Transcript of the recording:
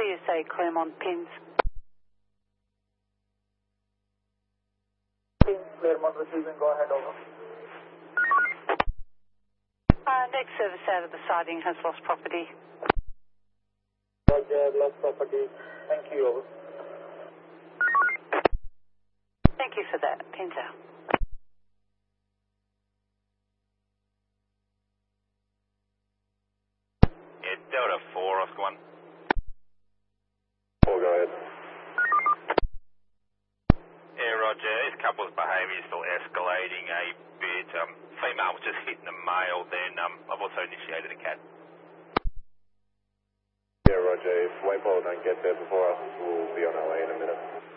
CSA Claremont pins. Claremont receiving, go ahead, over. Next service out of the siding has lost property. Roger, lost property. Thank you, over. Thank you for that. Pins out. Yeah, Delta 4, Oscar 1. 4, go ahead. Yeah, Roger. This couple's behaviour is still escalating a bit. Female was just hitting the male then. I've also initiated a CAT. Yeah, Roger. If Waypole don't get there before us, we'll be on our way in a minute.